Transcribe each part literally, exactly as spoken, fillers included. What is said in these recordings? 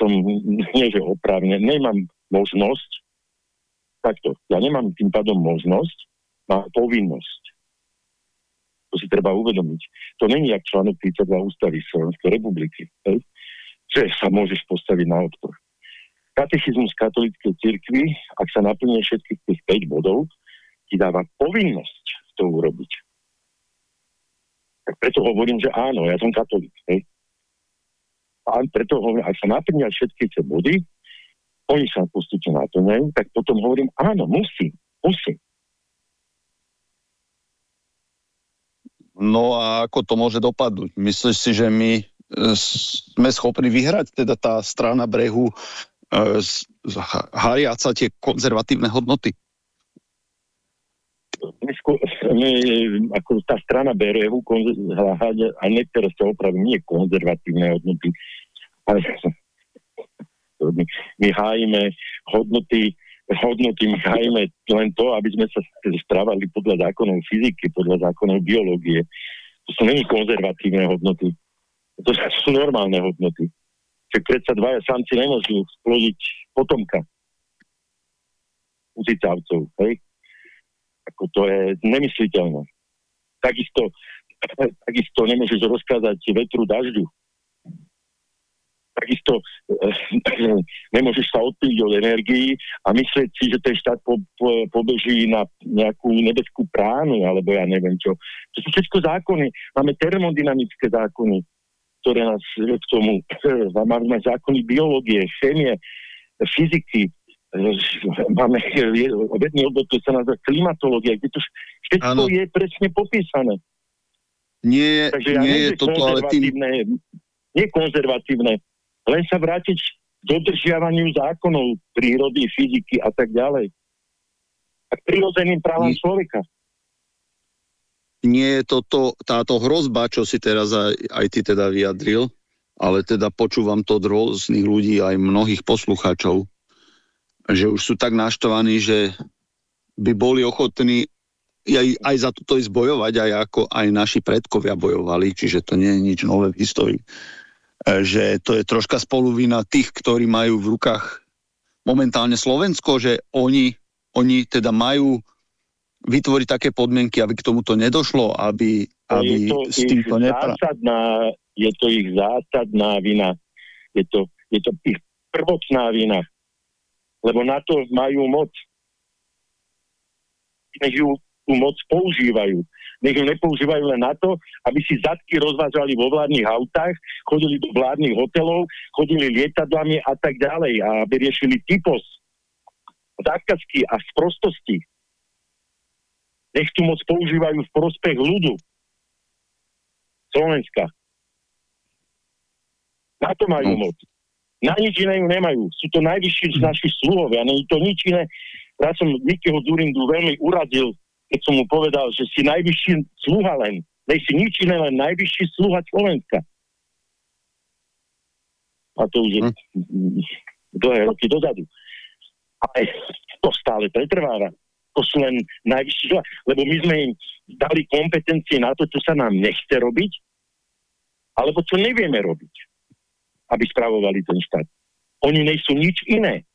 som, nie že oprávne, nemám možnosť, takto, ja nemám tým pádom možnosť, mám povinnosť. To si treba uvedomiť. To není jak článok tridsaťdva ústavy Slovenskej republiky, hej? Že sa môžeš postaviť na odpor. Katechizmus katolíckej cirkvi, ak sa naplní všetkých tých päť bodov, ti dáva povinnosť to urobiť. Tak preto hovorím, že áno, ja som katolík. Hej? A preto hovorím, ak sa naplnia všetky tie body, oni sa postupne naplňajú, tak potom hovorím, áno, musím, musím. No a ako to môže dopadnúť? Myslíš si, že my e, sme schopní vyhrať, teda tá strana brehu e, hariaca tie konzervatívne hodnoty? My, my, ako tá strana brehu a niektoré sa opravím, nie konzervatívne hodnoty, ale my, my hájime hodnoty hodnoty, my hájime len to, aby sme sa správali podľa zákonov fyziky, podľa zákonov biológie. To sú není konzervatívne hodnoty. To sú normálne hodnoty. Čiže predsa dvaja samci nemôžu splodiť potomka uzicávcov, hej? Ako to je nemysliteľné. Takisto, takisto nemôžeš rozkázať vetru dažďu. Takisto e, nemôžeš sa odpíliť od energií a myslieť si, že ten štát po, po, pobeží na nejakú nebeskú pránu, alebo ja neviem čo. To sú všetko zákony. Máme termodynamické zákony, ktoré nás k tomu... Máme zákony biológie, chémie, fyziky. Máme vedný odbor, to sa nazýva klimatológia, kde to všetko ano. Je presne popísané. Nie, Takže ja nie je toto, ale tým... Nie konzervatívne, len sa vrátiť k dodržiavaniu zákonov prírody, fyziky a tak ďalej. A k prirodzeným právam nie, človeka. Nie je toto, táto hrozba, čo si teraz aj, aj ty teda vyjadril, ale teda počúvam to od rôznych ľudí, aj mnohých poslucháčov, že už sú tak naštvaní, že by boli ochotní aj, aj za toto ísť bojovať, aj ako aj naši predkovia bojovali, čiže to nie je nič nové v histórii. Že to je troška spoluvina tých, ktorí majú v rukách momentálne Slovensko, že oni, oni teda majú vytvoriť také podmienky, aby k tomuto nedošlo, aby, aby s týmto nepra... zásadná, je to ich zásadná vina. Je to, je to ich prvotná vina. Lebo na to majú moc. Nech ju tú moc používajú. Nech ju nepoužívajú len na to, aby si zadky rozvážali vo vládnych autách, chodili do vládnych hotelov, chodili lietadlami a tak ďalej, a aby riešili typos, zákazky a sprostosti. Nech tú moc používajú v prospech ľudu. Slovenska. Na to majú moc. Na nič iné ju nemajú. Sú to najvyšší z našich sluhovia. Nie je to nič iné. Ja som Mikeho Dzurindu veľmi urazil, keď som mu povedal, že si najvyšší sluha len. Nej si nič iné, len najvyšší sluha Slovenska. A to už je hm. dlhé roky dozadu. Ale to stále pretrváva. To sú len najvyšší sluha. Lebo my sme im dali kompetencie na to, čo sa nám nechce robiť, alebo čo nevieme robiť, aby spravovali ten štát. Oni nejsú nič iné.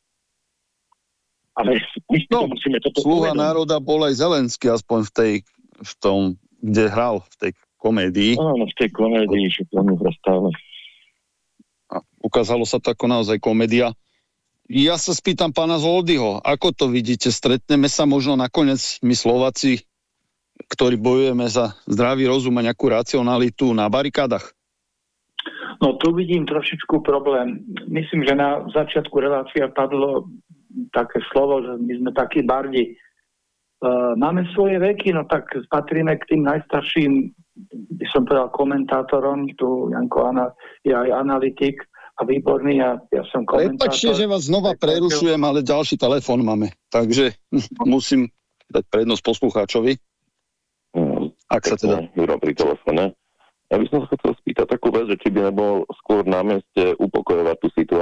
Ale my no, to musíme toto sluha povedať. národa bol aj Zelenský, aspoň v tej, v tom, kde hral, v tej komédii. Áno, v tej komédii, že to stále. A ukázalo sa to ako naozaj komédia. Ja sa spýtam pána Zoldyho, ako to vidíte? Stretneme sa možno nakoniec my Slováci, ktorí bojujeme za zdravý rozum a nejakú racionalitu na barikádach? No tu vidím trošičku problém. Myslím, že na začiatku relácia padlo také slovo, že my sme takí bardi. Uh, máme svoje veky, no tak patríme k tým najstarším, by som povedal, komentátorom. Tu Janko Ana, je aj analytik a výborný, a ja som komentátor. Prepačte, že vás znova prerušujem, ale ďalší telefón máme, takže musím dať prednosť poslucháčovi. Hmm, ak sa teda... Juro pri telefóne. Ja by som sa chcel spýtať takú vec, že či by nebolo skôr na mieste upokojovať tú situáciu